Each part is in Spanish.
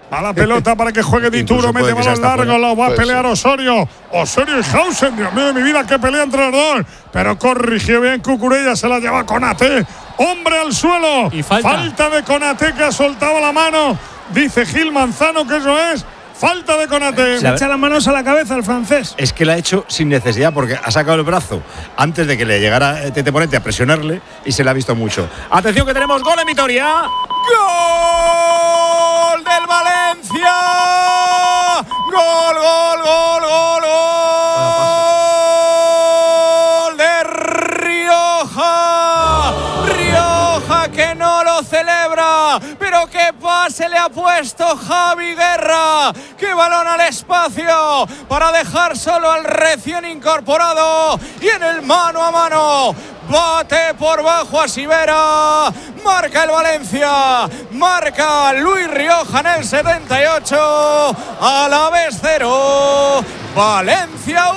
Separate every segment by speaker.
Speaker 1: A la pelota para que juegue Dituro, mete balón largo, lo va a pelear Osorio. Osorio y Hausen, Dios mío de mi vida, que pelea entre los dos. Pero corrigió bien Cucurella, se la lleva Konaté. Hombre al suelo.
Speaker 2: Y falta
Speaker 1: de Konaté, que ha soltado la mano. Dice Gil Manzano que eso es falta de Konaté.
Speaker 3: Se echa las manos a la cabeza el francés. Es que la ha hecho sin necesidad, porque ha sacado el brazo antes de que le llegara Tete Morente a presionarle y se le ha visto mucho. Atención que tenemos gol en Vitoria.
Speaker 4: ¡Gol del Valencia! ¡Gol, gol, gol, gol, gol! ¡De Rioja! ¡Rioja que no lo celebra! ¡Pero qué pase le ha puesto Javi Guerra! ¡Qué balón al espacio! Para dejar solo al recién incorporado. Y en el mano a mano. Bate por bajo a Sivera. Marca el Valencia. Marca Luis Rioja en el 78. Alavés 0. Valencia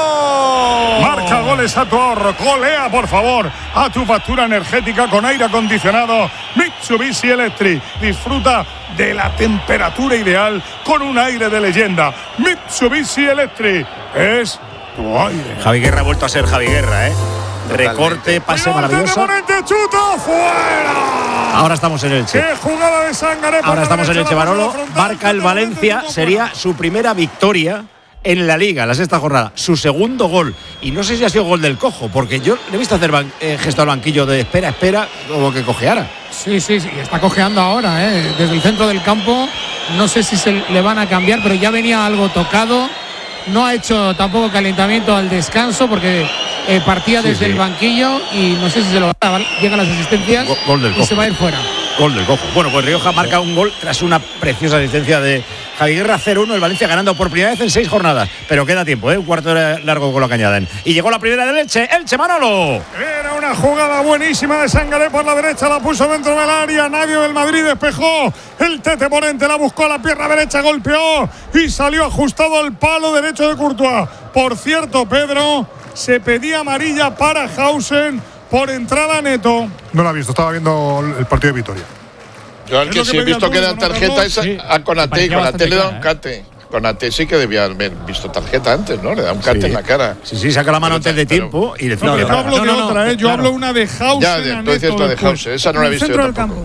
Speaker 4: 1.
Speaker 1: Marca goles a tu ahorro. Golea, por favor, a tu factura energética con aire acondicionado Mitsubishi Electric. Disfruta de la temperatura ideal con un aire de leyenda. Mitsubishi Electric es tu aire.
Speaker 3: Javi Guerra ha vuelto a ser Javi Guerra, Recorte, pase maravilloso.
Speaker 1: ¡Chuta fuera!
Speaker 3: Ahora estamos en Elche.
Speaker 1: ¡Qué jugada de Sangaré!
Speaker 3: Ahora estamos en Elche, Manolo. Marca el Valencia, sería su primera victoria en la Liga, la sexta jornada. Su segundo gol. Y no sé si ha sido gol del Cojo, porque yo le he visto hacer gesto al banquillo de espera, como que cojeara.
Speaker 2: Sí, está cojeando ahora, desde el centro del campo. No sé si se le van a cambiar, pero ya venía algo tocado. No ha hecho tampoco calentamiento al descanso, porque partía desde el banquillo y no sé si se lo va a dar. Llegan las asistencias
Speaker 3: gol del
Speaker 2: y
Speaker 3: Cojo.
Speaker 2: se va a ir fuera.
Speaker 3: Gol del Cojo. Bueno, pues Rioja marca un gol tras una preciosa asistencia de Javi Guerra. 0-1, el Valencia ganando por primera vez en 6 jornadas. Pero queda tiempo, un cuarto de largo con lo que añaden. Y llegó la primera del Elche. Elche, Manolo.
Speaker 1: Era una jugada buenísima de Sangaré por la derecha, la puso dentro del área. Nadie del Madrid despejó. El Tete Morente la buscó a la pierna derecha, golpeó y salió ajustado al palo derecho de Courtois. Por cierto, Pedro, se pedía amarilla para Hausen por entrada neto.
Speaker 5: No la he visto, estaba viendo el partido de Vitoria.
Speaker 4: Yo al que sí he visto que da tarjeta es a Konaté, y Konaté le da un cate. Konaté sí que debía haber visto tarjeta antes, ¿no? Le da un cate en la cara.
Speaker 3: Sí, saca la mano antes de tiempo y le
Speaker 1: yo hablo de otra, yo hablo una de Hausen.
Speaker 4: Ya, tú dices la de Hausen, esa no la he visto yo tampoco.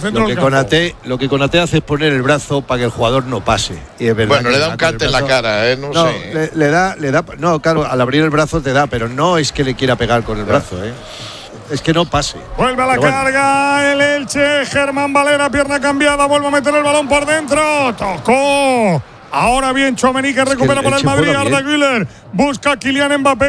Speaker 6: Lo que Konaté hace es poner el brazo para que el jugador no pase. Y es verdad,
Speaker 4: bueno, le da un cate en la cara, no sé.
Speaker 6: Le da, no, claro, al abrir el brazo te da, pero no es que le quiera pegar con el brazo, Es que no pase.
Speaker 1: Vuelve a la carga el Elche. Germán Valera, pierna cambiada. Vuelve a meter el balón por dentro. Tocó. Ahora bien, Tchouaméni que recupera por el Madrid. Arda Güler busca a Kylian Mbappé.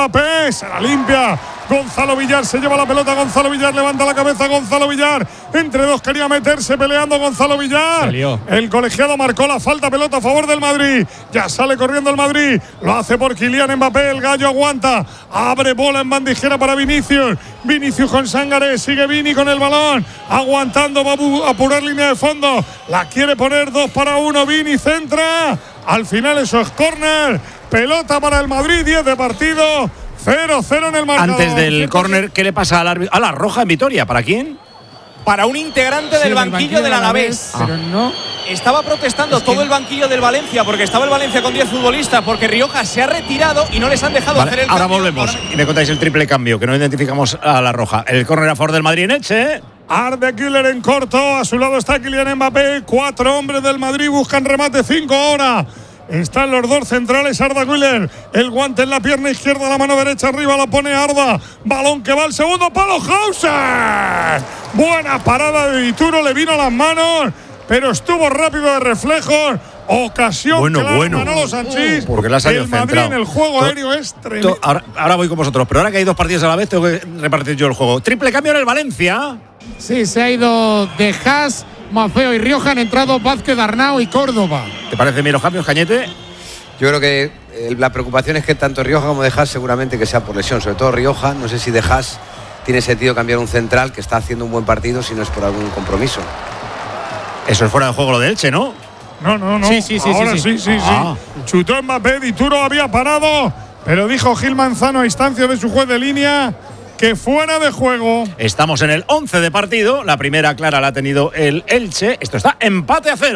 Speaker 1: Se la limpia. Gonzalo Villar se lleva la pelota. Gonzalo Villar levanta la cabeza. Gonzalo Villar entre dos quería meterse peleando. Gonzalo Villar.
Speaker 2: Salió.
Speaker 1: El colegiado marcó la falta. Pelota a favor del Madrid. Ya sale corriendo el Madrid. Lo hace por Kylian Mbappé. El gallo aguanta. Abre bola en bandijera para Vinicius. Vinicius con Sangaré. Sigue Vini con el balón. Aguantando. Va a apurar línea de fondo. La quiere poner 2-1. Vini centra. Al final eso es córner. Pelota para el Madrid. 10 de partido. 0-0 en el marcador.
Speaker 3: Antes del córner, ¿qué le pasa a la roja en Vitoria? ¿Para quién?
Speaker 7: Para un integrante del banquillo del Alavés.
Speaker 2: Pero no.
Speaker 7: Estaba protestando todo el banquillo del Valencia, porque estaba el Valencia con 10 futbolistas, porque Rioja se ha retirado y no les han dejado hacer el
Speaker 3: ahora
Speaker 7: cambio.
Speaker 3: volvemos y me contáis el triple cambio, que no identificamos a la roja. El córner a favor del Madrid en Elche.
Speaker 1: Arda Güler en corto. A su lado está Kylian Mbappé. 4 hombres del Madrid buscan remate. 5 ahora. Están los dos centrales. Arda Güler, el guante en la pierna izquierda, la mano derecha arriba, la pone Arda. Balón que va al segundo palo. Hausen. Buena parada de Dituro, le vino a las manos, pero estuvo rápido de reflejos. Ocasión clara, Manolo Sanchís.
Speaker 3: Porque la ha salido
Speaker 1: el Madrid
Speaker 3: centrado.
Speaker 1: en el juego aéreo es tremendo.
Speaker 3: Ahora voy con vosotros, pero ahora que hay 2 partidos a la vez, tengo que repartir yo el juego. Triple cambio en el Valencia.
Speaker 2: Sí, se ha ido de Haas, Maffeo y Rioja. Han entrado Vázquez, Arnau y Córdoba.
Speaker 3: ¿Te parece bien los cambios, Cañete?
Speaker 8: Yo creo que la preocupación es que tanto Rioja como de Haas seguramente que sea por lesión. Sobre todo Rioja, no sé si de Haas tiene sentido cambiar un central que está haciendo un buen partido si no es por algún compromiso.
Speaker 3: Eso es fuera de juego lo de Elche, ¿no?
Speaker 1: No.
Speaker 2: Sí.
Speaker 1: Ahora sí. Chutó Mbappé, Dituro había parado, pero dijo Gil Manzano a instancia de su juez de línea que fuera de juego.
Speaker 3: Estamos en el 11 de partido. La primera clara la ha tenido el Elche. Esto está empate a 0.